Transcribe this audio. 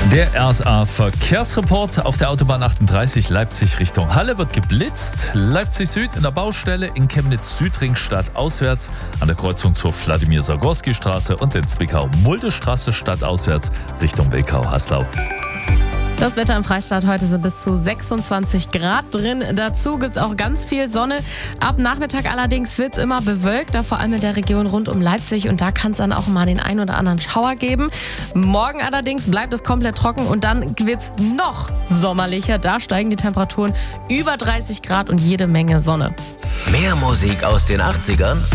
Der RSA-Verkehrsreport auf der Autobahn 38 Leipzig Richtung Halle wird geblitzt. Leipzig Süd in der Baustelle, in Chemnitz-Südringstadt auswärts, an der Kreuzung zur Wladimir-Sagorski-Straße und in Zwickau-Mulde-Straße stadtauswärts Richtung Wilkau-Haslau. Das Wetter im Freistaat heute sind bis zu 26 Grad drin. Dazu gibt es auch ganz viel Sonne. Ab Nachmittag allerdings wird es immer bewölkter, vor allem in der Region rund um Leipzig. Und da kann es dann auch mal den einen oder anderen Schauer geben. Morgen allerdings bleibt es komplett trocken und dann wird es noch sommerlicher. Da steigen die Temperaturen über 30 Grad und jede Menge Sonne. Mehr Musik aus den 80ern